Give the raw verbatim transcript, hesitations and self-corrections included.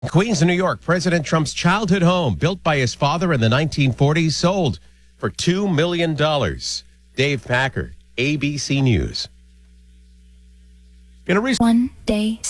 Queens, New York, President Trump's childhood home, built by his father in the nineteen forties, sold for two million dollars. Dave Packer, A B C News. In a recent One day.